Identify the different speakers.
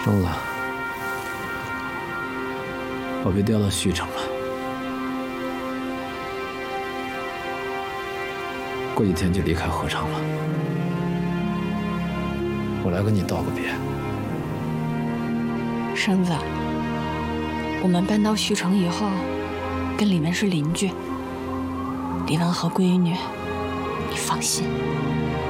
Speaker 1: 中子，我被调到旭城了，过几天就离开合成了。我来跟你道个别。
Speaker 2: 生子，我们搬到旭城以后，跟李文是邻居。李文和闺女，你放心。